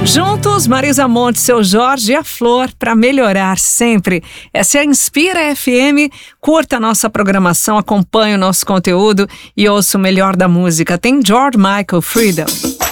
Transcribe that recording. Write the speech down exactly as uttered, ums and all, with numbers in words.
Juntos, Marisa Monte, Seu Jorge e a Flor, para melhorar sempre. Essa é a Inspira F M. Curta a nossa programação, acompanhe o nosso conteúdo e ouça o melhor da música. Tem George Michael, Freedom.